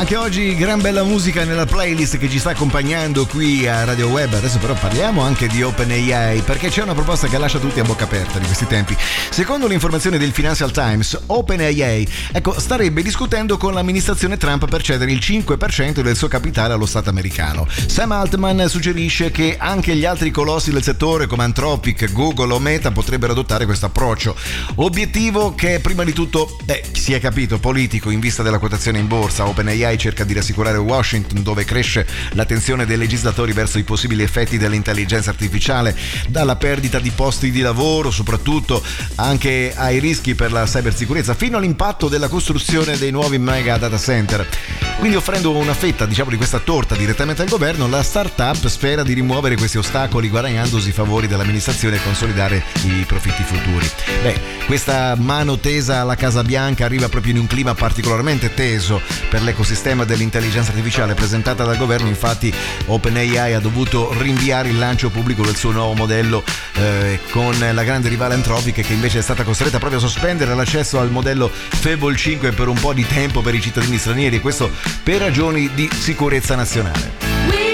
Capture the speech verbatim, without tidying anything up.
Anche oggi gran bella musica nella playlist che ci sta accompagnando qui a Radio Web. Adesso però parliamo anche di OpenAI, perché c'è una proposta che lascia tutti a bocca aperta di questi tempi. Secondo le informazioni del Financial Times, OpenAI ecco, starebbe discutendo con l'amministrazione Trump per cedere il cinque per cento del suo capitale allo Stato americano. Sam Altman suggerisce che anche gli altri colossi del settore come Anthropic, Google o Meta potrebbero adottare questo approccio. Obiettivo che è prima di tutto, beh, si è capito, politico in vista della quotazione in borsa. OpenAI cerca di rassicurare Washington, dove cresce l'attenzione dei legislatori verso i possibili effetti dell'intelligenza artificiale, dalla perdita di posti di lavoro, soprattutto anche ai rischi per la cybersicurezza, fino all'impatto della costruzione dei nuovi mega data center. Quindi, offrendo una fetta, diciamo, di questa torta direttamente al governo, la startup spera di rimuovere questi ostacoli, guadagnandosi i favori dell'amministrazione e consolidare i profitti futuri. Beh, questa mano tesa alla Casa Bianca arriva proprio in un clima particolarmente teso per l'ecosistema dell'intelligenza artificiale presentata dal governo. Infatti OpenAI ha dovuto rinviare il lancio pubblico del suo nuovo modello eh, con la grande rivale Anthropic, che invece è stata costretta proprio a sospendere l'accesso al modello Fable cinque per un po' di tempo per i cittadini stranieri, e questo per ragioni di sicurezza nazionale.